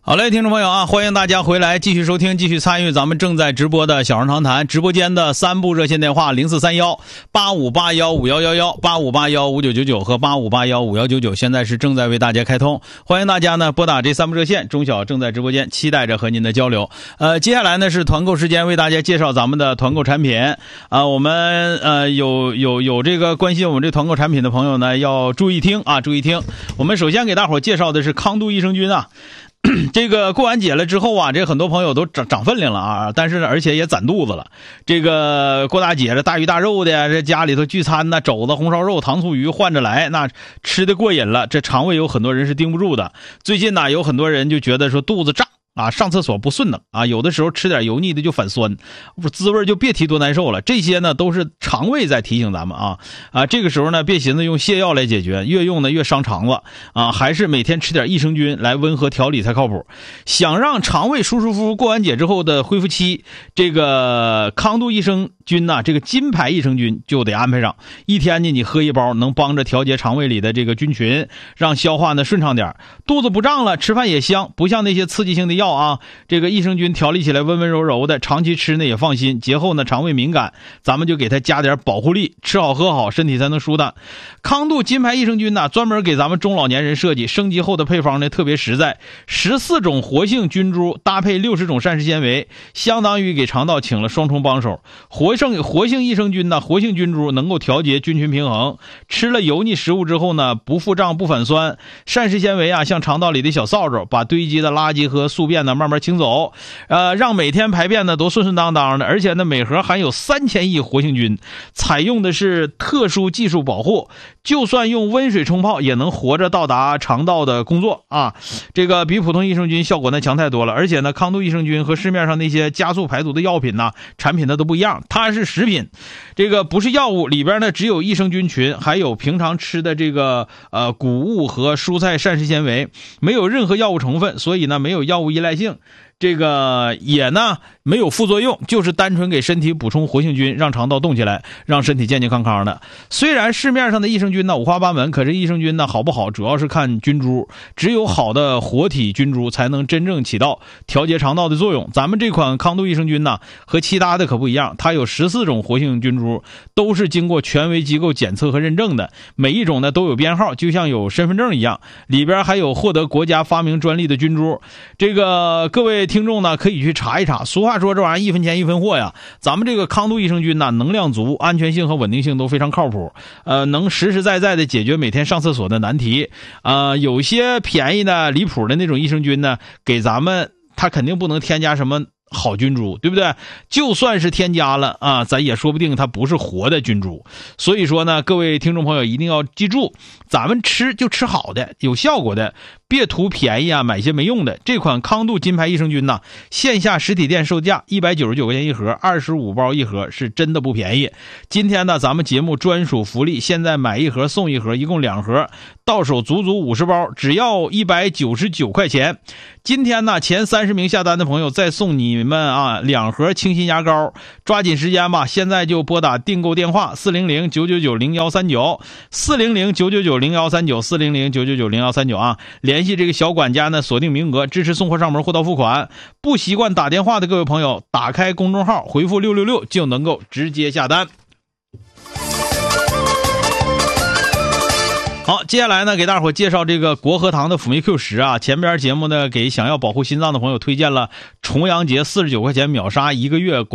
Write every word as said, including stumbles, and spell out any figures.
好嘞，听众朋友啊，欢迎大家回来继续收听，继续参与咱们正在直播的小人长谈直播间的三部热线电话零四三幺八五八幺五幺幺幺、八五八幺五九九九和八五八幺五幺九九，现在是正在为大家开通，欢迎大家呢拨打这三部热线，中小正在直播间，期待着和您的交流。呃，接下来呢是团购时间，为大家介绍咱们的团购产品啊、呃，我们呃有有有这个关心我们这团购产品的朋友呢，要注意听啊，注意听。我们首先给大伙介绍的是康度益生菌啊。这个过完节了之后啊，这很多朋友都长长分量了啊，但是而且也攒肚子了。这个过大节了，大鱼大肉的，这家里头聚餐呢，肘子、红烧肉、糖醋鱼换着来，那吃的过瘾了，这肠胃有很多人是盯不住的。最近呢，有很多人就觉得说肚子胀啊，上厕所不顺当啊，有的时候吃点油腻的就反酸，滋味就别提多难受了。这些呢都是肠胃在提醒咱们啊啊，这个时候呢别寻思用泻药来解决，越用呢越伤肠子啊，还是每天吃点益生菌来温和调理才靠谱。想让肠胃舒舒服服过完节之后的恢复期，这个康度益生菌呐、啊，这个金牌益生菌就得安排上，一天呢你喝一包，能帮着调节肠胃里的这个菌群，让消化呢顺畅点，肚子不胀了，吃饭也香，不像那些刺激性的药啊，这个益生菌调理起来温温柔柔的，长期吃呢也放心。节后呢肠胃敏感，咱们就给它加点保护力，吃好喝好，身体才能舒坦。康度金牌益生菌呢，专门给咱们中老年人设计，升级后的配方呢特别实在，十四种活性菌株搭配六十种膳食纤维，相当于给肠道请了双重帮手。活性活性益生菌呢，活性菌株能够调节菌群平衡，吃了油腻食物之后呢，不腹胀不反酸。膳食纤维啊，像肠道里的小扫帚，把堆积的垃圾和宿便呢慢慢清走，呃，让每天排便呢都顺顺当当的。而且呢，每盒含有三千亿活性菌，采用的是特殊技术保护，就算用温水冲泡也能活着到达肠道的工作啊。这个比普通益生菌效果呢强太多了。而且呢，康度益生菌和市面上那些加速排毒的药品呢产品呢都不一样，它是食品，这个不是药物，里边呢只有益生菌群，还有平常吃的这个呃谷物和蔬菜膳食纤维，没有任何药物成分，所以呢没有药物依赖性。这个也呢没有副作用，就是单纯给身体补充活性菌，让肠道动起来，让身体健健康康的。虽然市面上的益生菌呢五花八门，可是益生菌呢好不好主要是看菌株，只有好的活体菌株才能真正起到调节肠道的作用。咱们这款康度益生菌呢和其他的可不一样，它有十四种活性菌株，都是经过权威机构检测和认证的，每一种呢都有编号，就像有身份证一样，里边还有获得国家发明专利的菌株。这个各位听众呢可以去查一查，俗话说这玩意儿一分钱一分货呀，咱们这个康度益生菌呢能量足，安全性和稳定性都非常靠谱，呃，能实实在在的解决每天上厕所的难题。呃，有些便宜的离谱的那种益生菌呢，给咱们它肯定不能添加什么好菌株，对不对？就算是添加了啊，咱也说不定它不是活的菌株。所以说呢，各位听众朋友一定要记住，咱们吃就吃好的，有效果的，别图便宜啊，买些没用的。这款康度金牌益生菌呢，线下实体店售价一百九十九块钱一盒，二十五包一盒，是真的不便宜。今天呢，咱们节目专属福利，现在买一盒送一盒，一共两盒，到手足足五十包，只要一百九十九块钱。今天呢，前三十名下单的朋友再送你们啊两盒清新牙膏，抓紧时间吧！现在就拨打订购电话四零零九九九零幺三九，四零零九九九零幺三九，四零零九九九零幺三九啊！联系这个小管家呢，锁定名额，支持送货上门，货到付款。不习惯打电话的各位朋友，打开公众号回复六六六就能够直接下单。好，接下来呢，给大伙介绍这个国和堂的辅酶 Q 十啊。前边节目呢，给想要保护心脏的朋友推荐了重阳节四十九块钱秒杀一个月